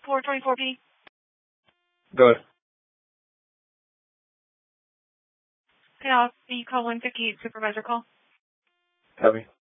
424B. Go ahead. Okay, I'll be call 158 supervisor call. Have me.